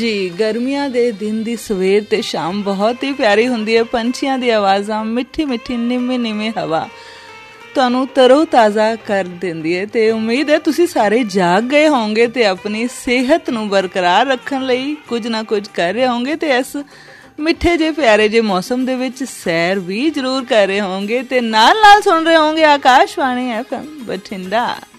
ਜੀ ਗਰਮੀਆਂ ਦੇ ਦਿਨ ਦੀ ਸਵੇਰ ਤੇ ਸ਼ਾਮ ਬਹੁਤ ਹੀ ਪਿਆਰੀ ਹੁੰਦੀ ਹੈ। ਪੰਛੀਆਂ ਦੀ ਆਵਾਜ਼ਾਂ, ਮਿੱਠੀ ਮਿੱਠੀ ਨਿੰਮੀ ਨਿੰਮੀ ਹਵਾ ਤੁਹਾਨੂੰ ਤਰੋ ਤਾਜ਼ਾ ਕਰ ਦਿੰਦੀ ਹੈ। ਤੇ ਉਮੀਦ ਹੈ ਤੁਸੀਂ ਸਾਰੇ ਜਾਗ ਗਏ ਹੋਵੋਗੇ ਤੇ ਆਪਣੀ ਸਿਹਤ ਨੂੰ ਬਰਕਰਾਰ ਰੱਖਣ ਲਈ ਕੁਝ ਨਾ ਕੁਝ ਕਰ ਰਹੇ ਹੋਵੋਗੇ ਤੇ ਇਸ ਮਿੱਠੇ ਜਿਹੇ ਪਿਆਰੇ ਜਿਹੇ ਮੌਸਮ ਦੇ ਵਿੱਚ ਸੈਰ ਵੀ ਜ਼ਰੂਰ ਕਰ ਰਹੇ ਹੋਵੋਗੇ ਤੇ ਨਾਲ ਨਾਲ ਸੁਣ ਰਹੇ ਹੋਵੋਗੇ ਆਕਾਸ਼ਵਾਣੀ FM ਬਠਿੰਡਾ।